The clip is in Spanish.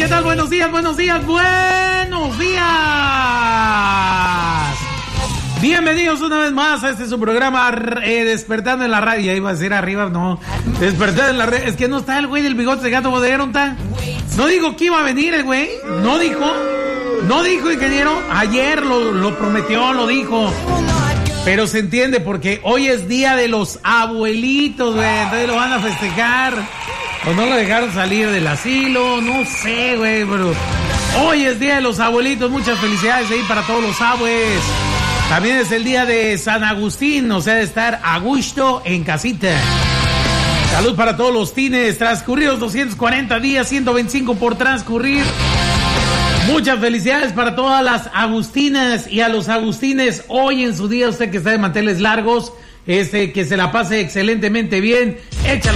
¿Qué tal? Buenos días, buenos días, buenos días. Bienvenidos una vez más a este su programa Despertando en la Radio. Ya iba a decir arriba, no. Despertando en la Radio. Es que no está el güey del bigote de gato bodeguero, ¿está? No dijo que iba a venir el güey. No dijo, ingeniero. Ayer lo prometió, lo dijo. Pero se entiende porque hoy es día de los abuelitos, güey. Entonces lo van a festejar. O no lo dejaron salir del asilo, no sé, güey, pero hoy es día de los abuelitos. Muchas felicidades ahí para todos los abuelos. También es el día de San Agustín, o sea, de estar a gusto en casita. Salud para todos los tines, transcurridos 240 días, 125 por transcurrir. Muchas felicidades para todas las agustinas y a los agustines hoy en su día. Usted que está de manteles largos, que se la pase excelentemente bien. Échale.